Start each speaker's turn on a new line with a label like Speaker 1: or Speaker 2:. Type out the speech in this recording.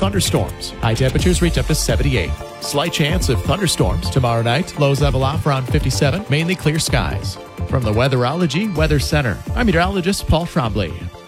Speaker 1: thunderstorms. High temperatures reach up to 78. Slight chance of thunderstorms tomorrow night. Lows level off around 57. Mainly clear skies. From the Weatherology Weather Center, I'm meteorologist Paul Trombley.